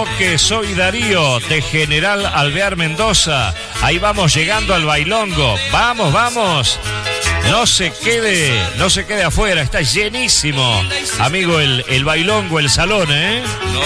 toque, soy Darío de General Alvear Mendoza. Ahí vamos llegando al bailongo. Vamos, vamos. No se quede afuera, está llenísimo. Amigo, el bailongo, el salón, ¿eh? No